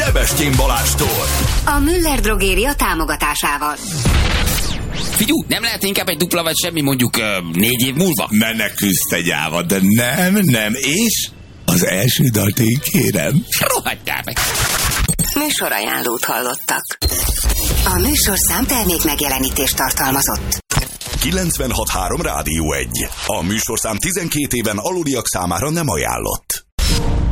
Sebestyén Balázstól. A Müller Drogéria támogatásával. Figyú, nem lehet inkább egy dupla vagy semmi mondjuk 4 év múlva? Menekülsz te gyáva, de nem, és az első dalt én kérem. Rohadjál meg! Műsorajánlót hallottak. A műsorszám termék megjelenítést tartalmazott. 96.3 Rádió 1. A műsorszám 12 éven aluliak számára nem ajánlott.